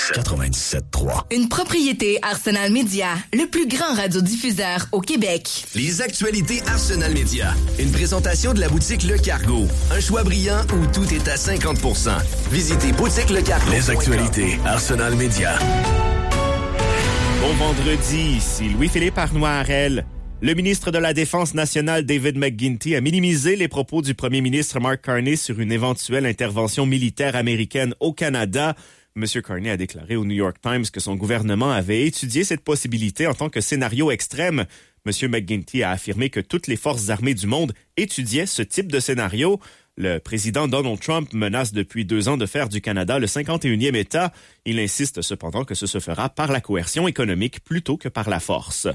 97.3. Une propriété Arsenal Media, le plus grand radiodiffuseur au Québec. Les actualités Arsenal Media. Une présentation de la boutique Le Cargo. Un choix brillant où tout est à 50%. Visitez boutique Le Cargo. Les actualités Arsenal Media. Bon vendredi, ici Louis-Philippe Arnoirel. Le ministre de la Défense nationale, David McGuinty, a minimisé les propos du premier ministre Mark Carney sur une éventuelle intervention militaire américaine au Canada. M. Carney a déclaré au New York Times que son gouvernement avait étudié cette possibilité en tant que scénario extrême. M. McGuinty a affirmé que toutes les forces armées du monde étudiaient ce type de scénario. Le président Donald Trump menace depuis 2 ans de faire du Canada le 51e État. Il insiste cependant que ce se fera par la coercion économique plutôt que par la force.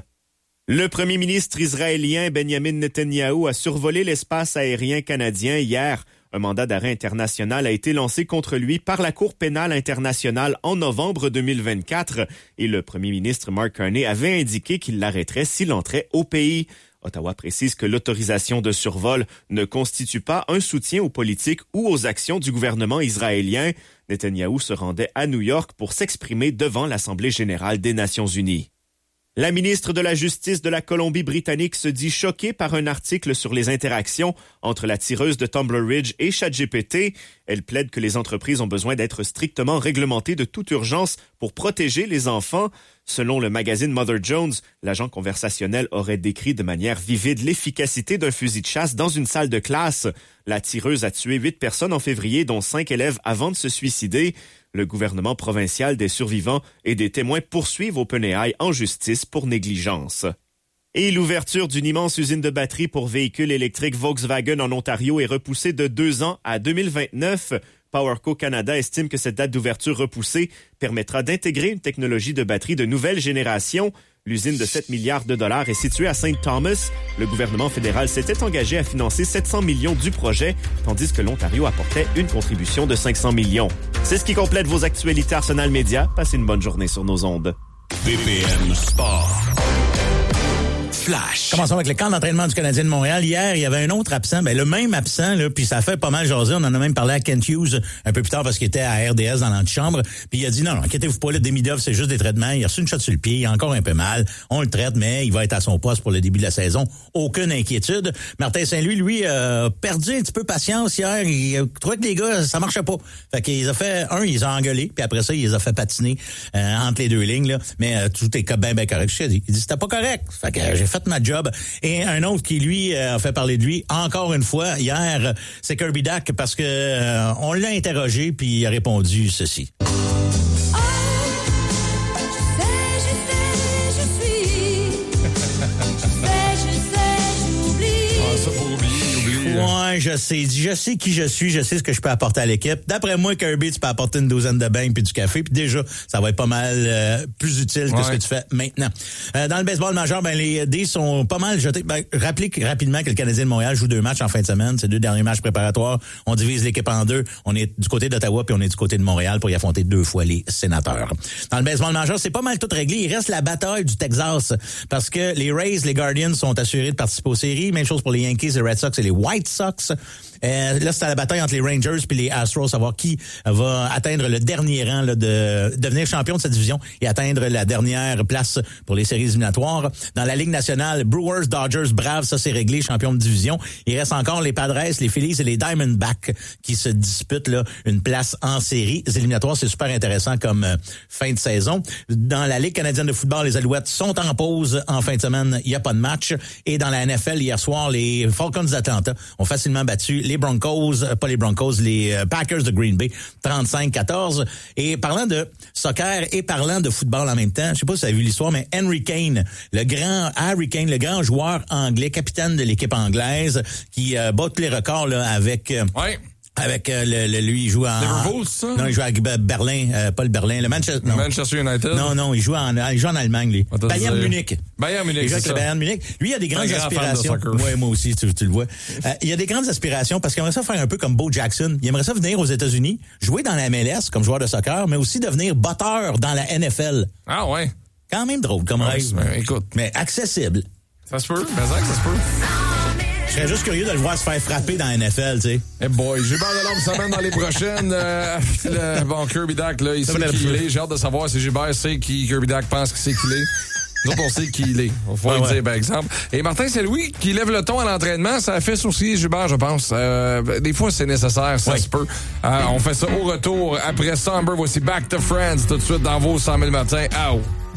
Le premier ministre israélien Benjamin Netanyahou a survolé l'espace aérien canadien hier. Un mandat d'arrêt international a été lancé contre lui par la Cour pénale internationale en novembre 2024 et le premier ministre Mark Carney avait indiqué qu'il l'arrêterait s'il entrait au pays. Ottawa précise que l'autorisation de survol ne constitue pas un soutien aux politiques ou aux actions du gouvernement israélien. Netanyahou se rendait à New York pour s'exprimer devant l'Assemblée générale des Nations unies. La ministre de la Justice de la Colombie-Britannique se dit choquée par un article sur les interactions entre la tireuse de Tumbler Ridge et ChatGPT. Elle plaide que les entreprises ont besoin d'être strictement réglementées de toute urgence pour protéger les enfants. Selon le magazine Mother Jones, l'agent conversationnel aurait décrit de manière vivide l'efficacité d'un fusil de chasse dans une salle de classe. La tireuse a tué 8 personnes en février, dont 5 élèves avant de se suicider. Le gouvernement provincial, des survivants et des témoins poursuivent OpenAI en justice pour négligence. Et l'ouverture d'une immense usine de batteries pour véhicules électriques Volkswagen en Ontario est repoussée de 2 ans à 2029. PowerCo Canada estime que cette date d'ouverture repoussée permettra d'intégrer une technologie de batterie de nouvelle génération. L'usine de 7 milliards de dollars est située à St. Thomas. Le gouvernement fédéral s'était engagé à financer 700 millions du projet, tandis que l'Ontario apportait une contribution de 500 millions. C'est ce qui complète vos actualités Arsenal Media. Passez une bonne journée sur nos ondes. BPM Sport. Flash. Commençons avec le camp d'entraînement du Canadien de Montréal. Hier, il y avait un autre absent, le même absent, là, puis ça fait pas mal jaser. On en a même parlé à Kent Hughes un peu plus tard parce qu'il était à RDS dans l'antichambre. Puis il a dit non, inquiétez-vous pas, le Demidov, c'est juste des traitements. Il a reçu une shot sur le pied, il a encore un peu mal. On le traite, mais il va être à son poste pour le début de la saison. Aucune inquiétude. Martin Saint-Louis, lui, a perdu un petit peu patience hier. Il trouvait que les gars, ça marchait pas. Fait qu'il a fait il les a engueulés, puis après ça, il les a fait patiner entre les deux lignes, là. Mais tout est bien correct. Il dit c'était pas correct. Fait que j'ai fait ma job. Et un autre qui, lui, a fait parler de lui, encore une fois, hier, c'est Kirby Dach, parce que on l'a interrogé, puis il a répondu ceci. Ouais, je sais qui je suis, je sais ce que je peux apporter à l'équipe. D'après moi, Kirby, tu peux apporter une douzaine de beignes puis du café, puis déjà, ça va être pas mal plus utile que ce que tu fais maintenant. Dans le baseball majeur, les dés sont pas mal jetés. Rappelez rapidement que le Canadien de Montréal joue 2 matchs en fin de semaine. Ces 2 derniers matchs préparatoires, on divise l'équipe en 2. On est du côté d'Ottawa puis on est du côté de Montréal pour y affronter 2 fois les Sénateurs. Dans le baseball majeur, c'est pas mal tout réglé. Il reste la bataille du Texas parce que les Rays, les Guardians sont assurés de participer aux séries. Même chose pour les Yankees, les Red Sox et les White Sox. Là, c'est à la bataille entre les Rangers puis les Astros, savoir qui va atteindre le dernier rang là, de devenir champion de cette division et atteindre la dernière place pour les séries éliminatoires. Dans la Ligue nationale, Brewers, Dodgers, Braves, ça c'est réglé, champion de division. Il reste encore les Padres, les Phillies et les Diamondbacks qui se disputent là, une place en séries éliminatoires. C'est super intéressant comme fin de saison. Dans la Ligue canadienne de football, les Alouettes sont en pause en fin de semaine. Il n'y a pas de match. Et dans la NFL, hier soir, les Falcons d'Atlanta ont facilement battu les Packers de Green Bay, 35-14. Et parlant de soccer et parlant de football en même temps, je sais pas si vous avez vu l'histoire, mais Harry Kane, le grand joueur anglais, capitaine de l'équipe anglaise, qui bat tous les records là, avec... Avec lui, il joue en... Liverpool, ça? Non, il joue à Berlin, pas le Berlin, le Manchester... Non. Manchester United? Non, il joue en Allemagne, lui. Bayern Munich. Il joue avec le Bayern Munich. Lui, il a des grandes aspirations. Oui, moi aussi, tu le vois. Il a des grandes aspirations parce qu'il aimerait ça faire un peu comme Bo Jackson. Il aimerait ça venir aux États-Unis, jouer dans la MLS comme joueur de soccer, mais aussi devenir batteur dans la NFL. Ah ouais? Quand même drôle comme rêve. Écoute. Mais accessible. Ça se peut, mais ça se peut. Je serais juste curieux de le voir se faire frapper dans la NFL, tu sais. Eh boy, Gilbert Delorme s'amène dans les prochaines. Bon, Kirby Dack, là, il sait qui il est. J'ai hâte de savoir si Gilbert sait qui Kirby Dack pense que c'est qu'il est. Nous autres, on sait qui il est. Il faut le dire, par exemple. Et Martin Saint-Louis, qui lève le ton à l'entraînement, ça fait aussi Gilbert, je pense. Des fois, c'est nécessaire, ça se peut. On fait ça au retour. Après ça, Amber, voici Back to Friends, tout de suite dans vos 100 000 matins. Ow!